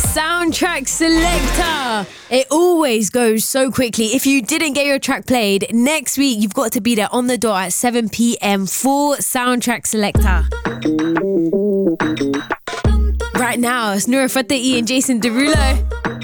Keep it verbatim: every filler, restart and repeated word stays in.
Soundtrack Selector. It always goes so quickly. If you didn't get your track played, next week you've got to be there on the dot at seven p.m. for Soundtrack Selector. Right now, it's Nura Fateh and Jason Derulo.